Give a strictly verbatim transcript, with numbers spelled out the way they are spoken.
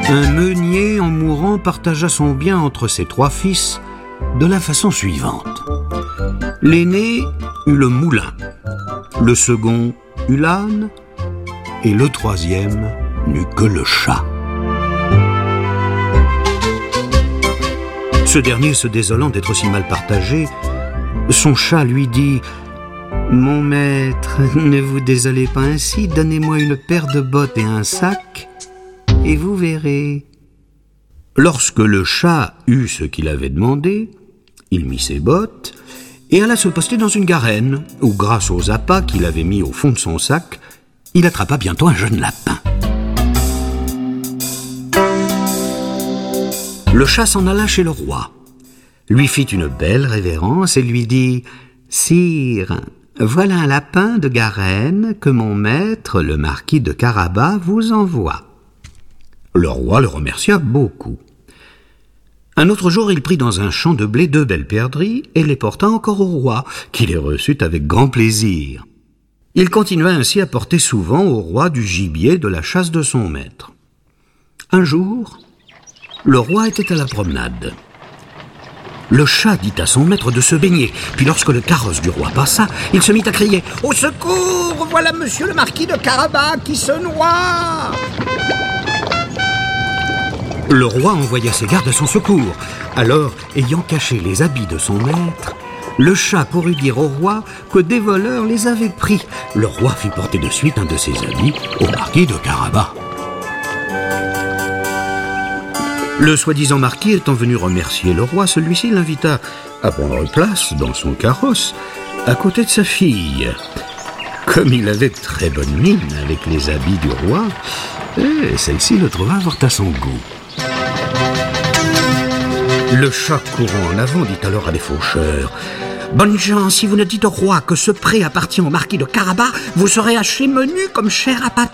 Un meunier, en mourant, partagea son bien entre ses trois fils de la façon suivante. L'aîné eut le moulin, le second eut l'âne, et le troisième n'eut que le chat. Ce dernier, se désolant d'être si mal partagé, son chat lui dit « Mon maître, ne vous désolez pas ainsi, donnez-moi une paire de bottes et un sac, et vous verrez. » Lorsque le chat eut ce qu'il avait demandé, il mit ses bottes et alla se poster dans une garenne, où, grâce aux appâts qu'il avait mis au fond de son sac, il attrapa bientôt un jeune lapin. Le chat s'en alla chez le roi, lui fit une belle révérence et lui dit « Sire, voilà un lapin de garenne que mon maître, le marquis de Carabas, vous envoie. » Le roi le remercia beaucoup. Un autre jour, il prit dans un champ de blé deux belles perdrix et les porta encore au roi, qui les reçut avec grand plaisir. Il continua ainsi à porter souvent au roi du gibier de la chasse de son maître. Un jour, le roi était à la promenade. Le chat dit à son maître de se baigner, puis lorsque le carrosse du roi passa, il se mit à crier « Au secours, voilà monsieur le marquis de Carabas qui se noie !» Le roi envoya ses gardes à son secours. Alors, ayant caché les habits de son maître, le chat courut dire au roi que des voleurs les avaient pris. Le roi fit porter de suite un de ses habits au marquis de Carabas. Le soi-disant marquis étant venu remercier le roi, celui-ci l'invita à prendre place dans son carrosse à côté de sa fille. Comme il avait très bonne mine avec les habits du roi, et celle-ci le trouva fort à son goût. Le chat courant en avant dit alors à des faucheurs « Bonnes gens, si vous ne dites au roi que ce pré appartient au marquis de Carabas, vous serez hachés menus comme chair à pâté. »